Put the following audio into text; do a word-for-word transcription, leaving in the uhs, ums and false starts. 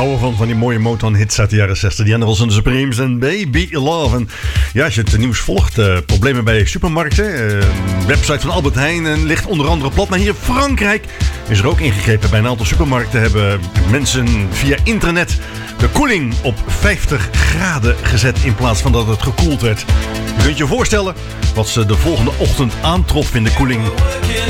hou ervan, van die mooie Motown-hits uit de jaren zestig. The Animals and the Supremes en Baby Love. En ja, als je het nieuws volgt, uh, problemen bij supermarkten. Uh, website van Albert Heijn en ligt onder andere plat. Maar hier in Frankrijk is er ook ingegrepen. Bij een aantal supermarkten hebben mensen via internet de koeling op vijftig graden gezet in plaats van dat het gekoeld werd. Je kunt je voorstellen wat ze de volgende ochtend aantrof in de koeling.